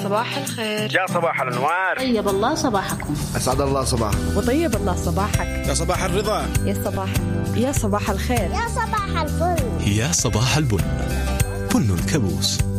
صباح الخير. يا صباح الأنوار. طيب الله صباحكم. أسعد الله صباحكم. وطيب الله صباحك. يا صباح الرضا. يا صباح الخير. يا صباح الفل. يا صباح البن. بن الكابوس.